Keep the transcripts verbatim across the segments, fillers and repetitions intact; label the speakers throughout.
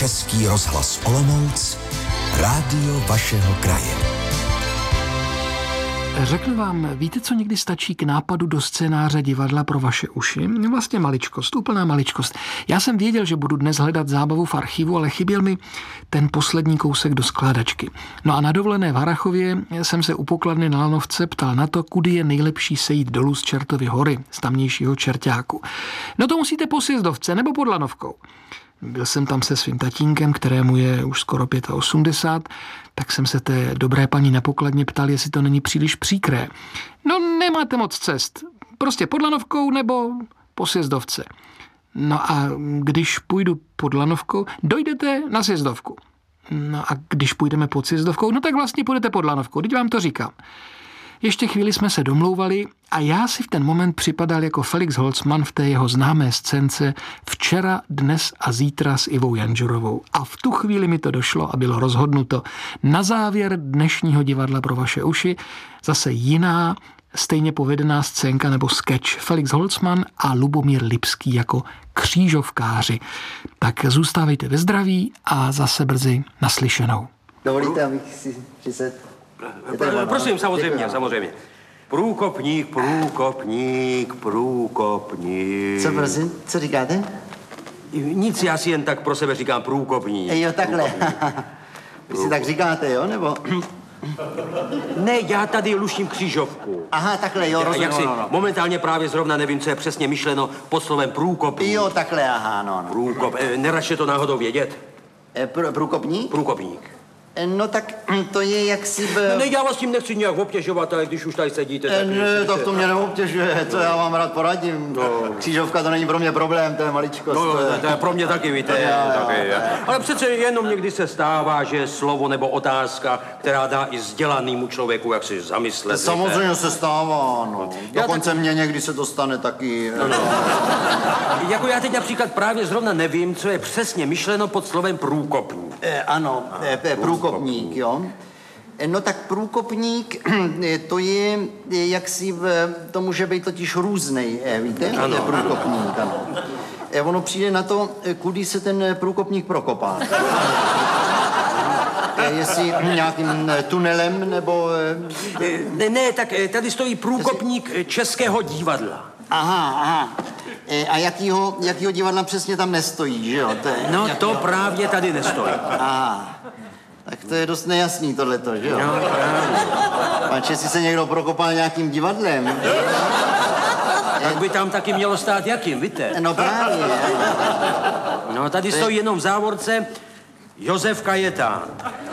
Speaker 1: Český rozhlas Olomouc, rádio vašeho kraje.
Speaker 2: Řeknu vám, víte, co někdy stačí k nápadu do scénáře divadla pro vaše uši? Vlastně maličkost, úplná maličkost. Já jsem věděl, že budu dnes hledat zábavu v archivu, ale chyběl mi ten poslední kousek do skládačky. No a na dovolené v Harrachově jsem se u pokladny na lanovce ptal na to, kudy je nejlepší sejít dolů z Čertovy hory, z tamnějšího Čerťáku. No to musíte po Sjezdovce nebo pod Lanovkou. Byl jsem tam se svým tatínkem, kterému je už skoro osmdesát pět, tak jsem se té dobré paní na pokladně ptal, jestli to není příliš příkré. No nemáte moc cest, prostě pod Lanovkou nebo po Sjezdovce. No a když půjdu pod Lanovkou, dojdete na Sjezdovku. No a když půjdeme pod Sjezdovkou, no tak vlastně půjdete pod Lanovkou, teď vám to říkám. Ještě chvíli jsme se domlouvali a já si v ten moment připadal jako Felix Holzmann v té jeho známé scénce Včera, dnes a zítra s Ivou Janžurovou. A v tu chvíli mi to došlo a bylo rozhodnuto. Na závěr dnešního divadla pro vaše uši zase jiná, stejně povedená scénka nebo sketch. Felix Holzmann a Lubomír Lipský jako křížovkáři. Tak zůstávejte ve zdraví a zase brzy naslyšenou.
Speaker 3: Dovolíte, abych si přisedl?
Speaker 4: Prosím, samozřejmě, samozřejmě. Průkopník, průkopník, průkopník.
Speaker 3: Co prosím, co říkáte?
Speaker 4: Nic, já si jen tak pro sebe říkám průkopník.
Speaker 3: Jo, takhle. Vy si tak říkáte, jo, nebo?
Speaker 4: Ne, já tady luštím křížovku.
Speaker 3: Aha, takhle, jo, rozumím.
Speaker 4: Jak si
Speaker 3: no, no.
Speaker 4: momentálně právě zrovna nevím, co je přesně myšleno pod slovem průkopník.
Speaker 3: Jo, takhle, aha, no, no.
Speaker 4: Průkop, eh, neračte to náhodou vědět?
Speaker 3: E, pr- průkopník?
Speaker 4: Průkopník.
Speaker 3: E, no tak to je jaksi... B...
Speaker 4: Ne, já vás tím nechci nějak obtěžovat, ale když už tady sedíte, tak...
Speaker 3: E, ne, tak to mě neobtěžuje, to já vám rád poradím. No. Křížovka to není pro mě problém, to je maličkost.
Speaker 4: No,
Speaker 3: to je,
Speaker 4: to je pro mě taky, víte.
Speaker 3: Já,
Speaker 4: taky,
Speaker 3: já, já.
Speaker 4: Ale přece jenom někdy se stává, že slovo nebo otázka, která dá i vzdělanému člověku, jak si zamyslet.
Speaker 3: Samozřejmě víte. Se stává, no. Dokonce tak... mně někdy se to stane taky.
Speaker 4: No, no. Jako já teď například právě zrovna nevím, co je přesně myšleno pod slovem průkopník.
Speaker 3: E, ano, e, e, průkopník, jo. E, no tak průkopník, to je, jak si, to může být totiž různej, e, víte?
Speaker 4: Ano.
Speaker 3: To je průkopník, ano. E, ono přijde na to, kudy se ten průkopník prokopá. E, jestli nějakým tunelem, nebo...
Speaker 4: E, ne, ne, tak tady stojí průkopník jestli... Českého divadla.
Speaker 3: Aha, aha. E, a jakýho, jakýho divadla přesně tam nestojí, že jo? To je,
Speaker 4: no
Speaker 3: jak...
Speaker 4: to právě tady nestojí.
Speaker 3: Aha. Tak to je dost nejasný tohleto, že jo?
Speaker 4: No, právě.
Speaker 3: Panče, si se někdo prokopal nějakým divadlem.
Speaker 4: Tak by tam taky mělo stát jakým, víte?
Speaker 3: No právě.
Speaker 4: No tady stojí jenom v závorce Josef Kajetán.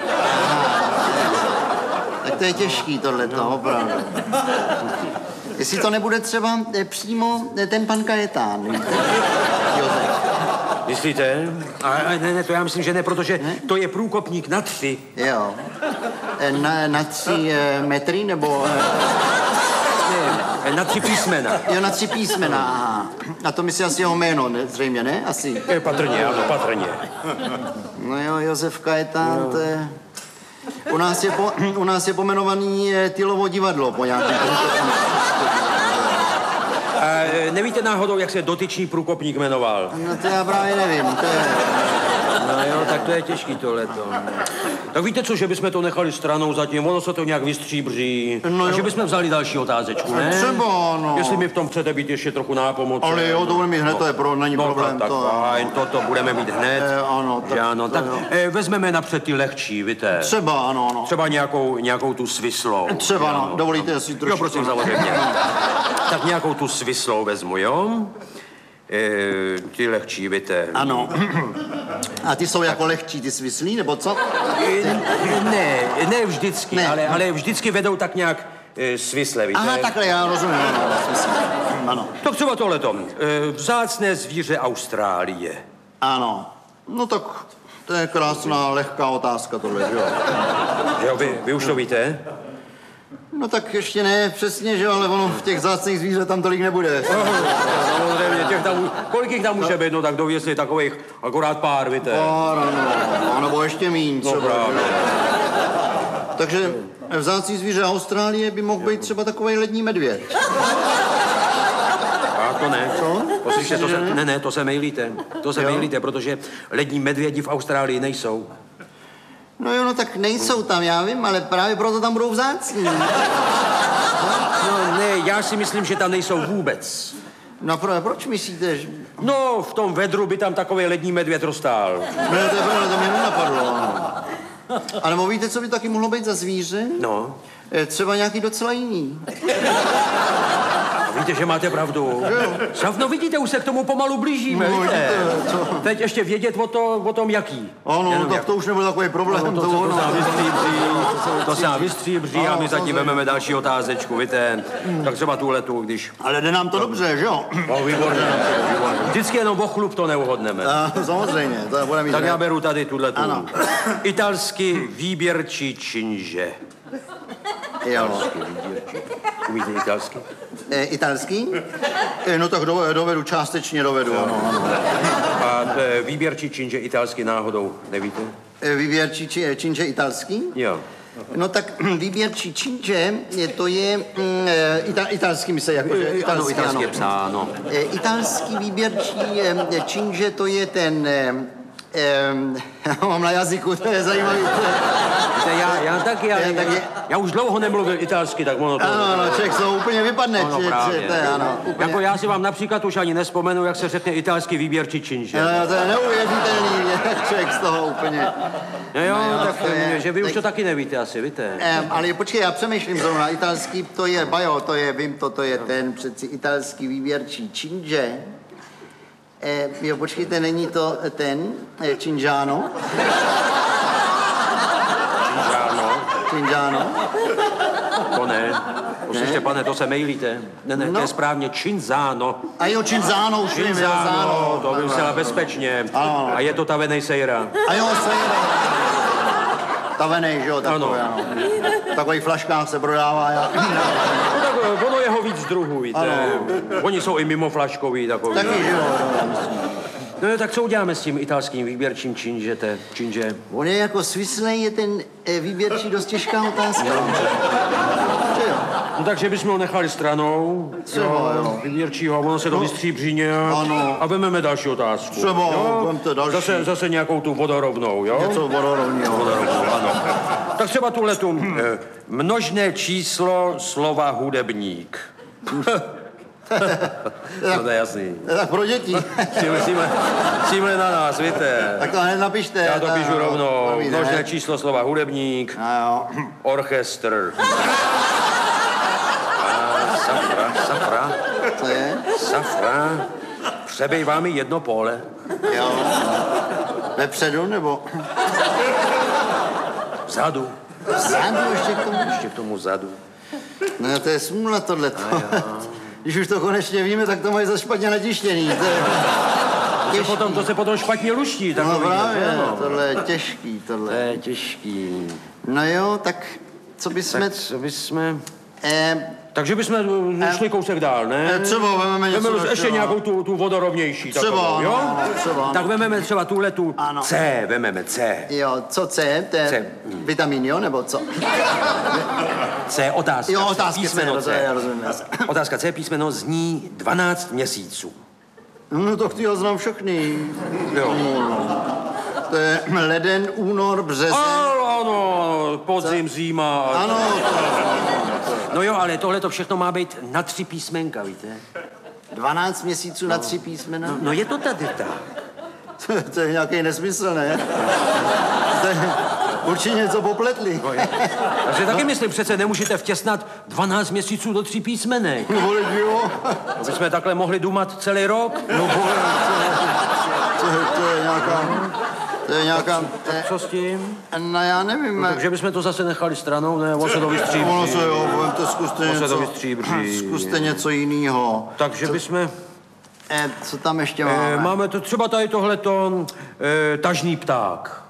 Speaker 3: Tak to je těžký tohleto, opravdu. Jestli to nebude třeba přímo ten pan Kajetán, víte? Josef.
Speaker 4: Myslíte? A, a ne, ne, to já myslím, že ne, protože ne? To je průkopník na tři.
Speaker 3: Jo. Na, na tři e, metry, nebo...
Speaker 4: Ne, na tři písmena.
Speaker 3: Jo, na tři písmena, aha. A to myslí asi jeho jméno, ne? Zřejmě, ne? Asi.
Speaker 4: Je patrně, ano, patrně.
Speaker 3: No jo, Josef Kajetán, no. To je... U nás je, po, u nás je pomenovaný Tylovo divadlo po nějakém...
Speaker 4: A nevíte náhodou, jak se dotyčný průkopník jmenoval?
Speaker 3: No to já právě nevím, to je...
Speaker 4: No jo, tak to je těžký tohleto. Tak víte co, že bychom to nechali stranou zatím, ono se to nějak vystříbří. No a že bychom vzali další otázečku, ne?
Speaker 3: Třeba, no.
Speaker 4: Jestli mi v tom chcete být ještě trochu nápomocen.
Speaker 3: Ale jo, to budeme mít hned, no. To je pro, není
Speaker 4: no,
Speaker 3: problém.
Speaker 4: Tak,
Speaker 3: to...
Speaker 4: fajn, to, to budeme mít hned.
Speaker 3: E, ano, tak...
Speaker 4: Ano, tak e, vezmeme napřed ty lehčí, víte?
Speaker 3: Třeba, ano, ano.
Speaker 4: Třeba nějakou, nějakou tu svislou.
Speaker 3: Třeba, no, dovolíte si trošku...
Speaker 4: Jo, prosím, samozřejmě. Tak nějakou tu svislou vezmu, jo? E, ty lehčí, víte.
Speaker 3: Ano. A ty jsou jako lehčí, ty svislí, nebo co?
Speaker 4: E, ne, ne vždycky, ne. Ale, ale vždycky vedou tak nějak e, svisle, víte.
Speaker 3: Aha, takhle, já rozumím. Ano.
Speaker 4: Tak třeba tohleto. E, vzácné zvíře Austrálie.
Speaker 3: Ano. No tak to je krásná, lehká otázka tohle, že jo?
Speaker 4: Jo, vy, vy už to víte?
Speaker 3: No tak ještě ne přesně, že ale ono v těch vzácných zvířat tam tolik nebude.
Speaker 4: Samozřejmě, těch tam, kolik jich tam může být, no tak dověsli takových akorát pár, víte.
Speaker 3: Pár, ano, nebo ještě míň třeba. No, takže vzácný zvíře Austrálie by mohl být třeba takovej lední medvěd.
Speaker 4: A to ne.
Speaker 3: Co?
Speaker 4: Poslyšte, to se,
Speaker 3: ne?
Speaker 4: ne, ne, to se mejlíte. To se
Speaker 3: Jo.
Speaker 4: mejlíte, protože lední medvědi v Austrálii nejsou.
Speaker 3: No jo, no tak nejsou tam, já vím, ale právě proto tam budou vzácní.
Speaker 4: No ne, já si myslím, že tam nejsou vůbec.
Speaker 3: No pro, proč myslíte, že...
Speaker 4: No, v tom vedru by tam takový lední medvěd rostál.
Speaker 3: Ne, to je pravda, to mě nenapadlo. No. A nebo víte, co by taky mohlo být za zvíře?
Speaker 4: No.
Speaker 3: Eh, Třeba nějaký docela jiný.
Speaker 4: A víte, že máte pravdu. Šaf, no vidíte, už se k tomu pomalu blížíme,
Speaker 3: No,
Speaker 4: víte.
Speaker 3: vidíte, co?
Speaker 4: Teď ještě vědět o, to, o tom, jaký.
Speaker 3: Ano,
Speaker 4: Jenom
Speaker 3: tak
Speaker 4: jak.
Speaker 3: to už nebyl takový problém.
Speaker 4: No, to, to, to,
Speaker 3: ono-
Speaker 4: se nám vystříbří, to se nám vystříbří a
Speaker 3: Ano,
Speaker 4: my zatím
Speaker 3: samozřejmě.
Speaker 4: vezmeme další otázečku, víte. Tak třeba tuhletu, když...
Speaker 3: Ale jde nám to dobře, že jo?
Speaker 4: No, výborně. Vždycky jenom o chlup to neuhodneme.
Speaker 3: A, samozřejmě, to bude mít...
Speaker 4: Tak já
Speaker 3: ne-
Speaker 4: beru tady tuhletu.
Speaker 3: Ano.
Speaker 4: Italsky výběrčí činže.
Speaker 3: Jo.
Speaker 4: Umíte italsky?
Speaker 3: E, italský? E, no tak do, dovedu, částečně dovedu, ano, ano.
Speaker 4: A e, výběrčí činže italsky náhodou, nevíte?
Speaker 3: E, výběrčí či, činže italský?
Speaker 4: Jo.
Speaker 3: No tak výběrčí činže, je, to je mm, e, ita, italský, myslí, jako, že
Speaker 4: Ano,
Speaker 3: italský,
Speaker 4: italsky
Speaker 3: ano.
Speaker 4: je psáno.
Speaker 3: E, italský výběrčí e, činže, to je ten... E, e, mám na jazyku, to je zajímavý.
Speaker 4: Víte, já, já taky, ale
Speaker 3: Já
Speaker 4: já,
Speaker 3: taky.
Speaker 4: já už dlouho nemluvil italsky, tak ono to...
Speaker 3: Ano, ano, člověk to úplně vypadne,
Speaker 4: Ano,
Speaker 3: či, či,
Speaker 4: právě.
Speaker 3: to je, ano, úplně.
Speaker 4: Jako já si vám například už ani nespomenu, jak se řekne italský výběrčí činže.
Speaker 3: No, to je neuvěřitelný, člověk z toho úplně.
Speaker 4: No jo,
Speaker 3: no jo,
Speaker 4: tak
Speaker 3: to je-
Speaker 4: že vy už
Speaker 3: tak-
Speaker 4: to taky nevíte asi, víte?
Speaker 3: Um, ale počkej, já přemýšlím zrovna, italský, to je, bajo, to je, vím to, to je ten přeci italský výběrčí činže. E, jo, počkejte, není to ten, e, Cingiano?
Speaker 4: Ano,
Speaker 3: Cingiano?
Speaker 4: to ne. Poslyšte, pane, to se mejlíte. Ne, ne, to
Speaker 3: No.
Speaker 4: je správně Cinzano.
Speaker 3: A jo, Cinzano, už vím, jo,
Speaker 4: Cinzano,
Speaker 3: Zano.
Speaker 4: to by se bezpečně.
Speaker 3: Ano.
Speaker 4: A je to tavenej sejra.
Speaker 3: A jo, sejre. Tavenej, že jo, takový,
Speaker 4: Ano.
Speaker 3: ano. V takových flaškách se prodává, já.
Speaker 4: No tak ono je ho víc druhů, víte.
Speaker 3: Ano.
Speaker 4: Oni jsou i mimo flaškový takový.
Speaker 3: Taky, že jo.
Speaker 4: No jo, tak co uděláme s tím italským výběrčím činžete, činže?
Speaker 3: On je jako svislej, je ten e, výběrčí dost těžká otázka. Že jo?
Speaker 4: No takže bychom ho nechali stranou.
Speaker 3: Třeba, jo.
Speaker 4: Výběrčího, ono se to vystříbří nějak.
Speaker 3: Ano.
Speaker 4: A vememe další otázku.
Speaker 3: Třeba,
Speaker 4: jo?
Speaker 3: vemte další.
Speaker 4: Zase, zase nějakou tu vodorovnou, jo?
Speaker 3: Něco vodorovního.
Speaker 4: Vodorovnou, ano. Tak třeba tuhletu eh, množné číslo slova hudebník. No to je jasný.
Speaker 3: To je tak pro děti.
Speaker 4: Tímhle, tímhle, tímhle na nás, víte.
Speaker 3: Tak to hned napište.
Speaker 4: Já to píšu
Speaker 3: no,
Speaker 4: rovnou.
Speaker 3: povídej,
Speaker 4: Množné
Speaker 3: ne?
Speaker 4: číslo slova hudebník,
Speaker 3: A jo.
Speaker 4: orchestr. A safra, safra,
Speaker 3: Co je?
Speaker 4: safra. Přebejvá mi jedno pole.
Speaker 3: Jo. Vepředu nebo?
Speaker 4: Vzadu.
Speaker 3: Vzadu ještě k tomu?
Speaker 4: Ještě k tomu zadu.
Speaker 3: No to je smůla tohleto. Když už to konečně víme, tak to mají zase špatně natištěný. To je
Speaker 4: To se
Speaker 3: těžký.
Speaker 4: potom, to se potom špatně luští.
Speaker 3: No
Speaker 4: takový,
Speaker 3: právě,
Speaker 4: že ano?
Speaker 3: tohle je těžký,
Speaker 4: To
Speaker 3: tohle.
Speaker 4: je těžký.
Speaker 3: No jo, tak co bychom...
Speaker 4: Tak co bychom...
Speaker 3: Eh,
Speaker 4: Takže bychom šli kousek dál, ne?
Speaker 3: eh, třeba vememe něco...
Speaker 4: Vememe ještě
Speaker 3: dalšího.
Speaker 4: nějakou tu, tu vodorovnější.
Speaker 3: Třeba,
Speaker 4: takovou, jo?
Speaker 3: ano, ano, třeba, ano.
Speaker 4: Tak vememe třeba tuhle tu
Speaker 3: Ano.
Speaker 4: C, vememe C.
Speaker 3: Jo, co C? To je
Speaker 4: C.
Speaker 3: vitamin, jo, nebo co?
Speaker 4: C, otázka.
Speaker 3: Jo,
Speaker 4: C,
Speaker 3: otázka
Speaker 4: písmeno
Speaker 3: C, to je, já rozumím.
Speaker 4: Otázka C, písmeno zní dvanáct měsíců.
Speaker 3: No tak ty ho znám všechny.
Speaker 4: Jo.
Speaker 3: To je leden, únor, březen.
Speaker 4: Ano, ano, podzim, zima.
Speaker 3: Ano,
Speaker 4: No jo, ale tohle to všechno má být na tři písmenka, víte?
Speaker 3: dvanáct měsíců na tři písmena.
Speaker 4: No je to tady tak.
Speaker 3: To, to je nějaký nesmysl, ne? To je určitě něco popletli.
Speaker 4: No je. Takže taky myslím, přece nemůžete vtěsnat dvanáct měsíců do tří písmenek.
Speaker 3: No vole, jo.
Speaker 4: Aby jsme takhle mohli dumat celý rok.
Speaker 3: No vole, to, to, to je nějaká... To je nějaká... eh,
Speaker 4: Co s tím?
Speaker 3: No já nevím.
Speaker 4: Takže bychom to zase nechali stranou, ne? On se to vystříbří.
Speaker 3: Ono se jo, to zkuste
Speaker 4: On se
Speaker 3: něco...
Speaker 4: to vystříbří.
Speaker 3: Zkuste něco jiného.
Speaker 4: Takže bychom...
Speaker 3: Eh, co tam ještě
Speaker 4: Eh,
Speaker 3: máme?
Speaker 4: máme to třeba tady tohleto eh, tažný pták.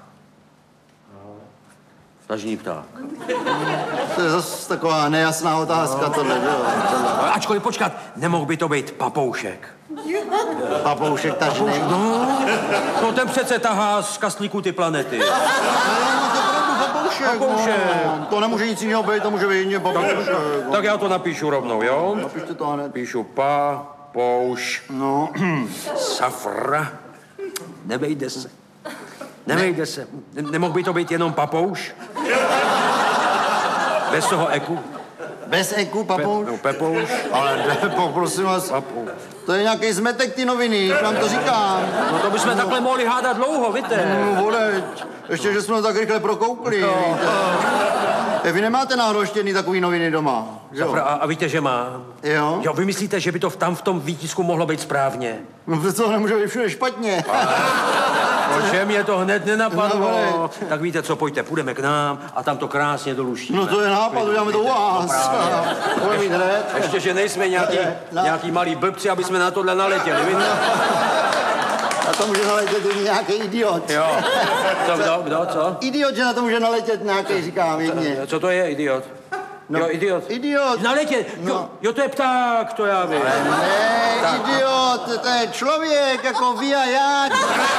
Speaker 4: Tažný pták.
Speaker 3: To je zase taková nejasná otázka, tohle, že jo? Tohle.
Speaker 4: Ačkoliv počkat, nemohl by to být papoušek.
Speaker 3: Papoušek tažný.
Speaker 4: No, no ten přece tahá z kastlíku ty planety.
Speaker 3: No, to je opravdu papoušek.
Speaker 4: Papoušek.
Speaker 3: No. To nemůže nic jiného být, to může být jině papoušek.
Speaker 4: Tak já to napíšu rovnou, jo?
Speaker 3: Napište to hned.
Speaker 4: Píšu pa, Papouš.
Speaker 3: No,
Speaker 4: Safra. Nevejde se. Nevejde se. Ne- nemohl by to být jenom papouš? Bez toho eku?
Speaker 3: bez eku, papouš.
Speaker 4: Pe- no, Pepouš.
Speaker 3: Ale ne, poprosím vás,
Speaker 4: Papouš.
Speaker 3: to je nějaký zmetek ty noviny, vám to říkám.
Speaker 4: No to bychom takhle mohli hádat dlouho, víte.
Speaker 3: No, vole, ještě, že jsme to tak rychle prokoukli,
Speaker 4: No.
Speaker 3: víte. E, Vy nemáte náhodou ještě jedný takový noviny doma, že
Speaker 4: Safra,
Speaker 3: jo?
Speaker 4: a, a víte, že má?
Speaker 3: Jo?
Speaker 4: Jo, vy myslíte, že by to v- tam v tom výtisku mohlo být správně?
Speaker 3: No přece to nemůže být všude špatně.
Speaker 4: Protože mě to hned
Speaker 3: No,
Speaker 4: nenapadlo.
Speaker 3: vole.
Speaker 4: Tak víte co, pojďte, půjdeme k nám a tam to krásně doluštíme.
Speaker 3: No to je nápad, uděláme to u vás. Budeme mít hned.
Speaker 4: Ještě, že nejsme nějaký,
Speaker 3: No.
Speaker 4: nějaký malý blbci, aby jsme na tohle naletěli, víte?
Speaker 3: Na to může naletět i nějaký idiot.
Speaker 4: Jo. Co, kdo, kdo, co?
Speaker 3: Idiot, že na to může naletět nějaký, říkám jedně.
Speaker 4: Co to je, idiot?
Speaker 3: No,
Speaker 4: Jo, idiot.
Speaker 3: Idiot.
Speaker 4: Naletět, jo,
Speaker 3: No.
Speaker 4: jo, to je pták, to já vím.
Speaker 3: Ne, idiot, to je člověk, jako vy a já.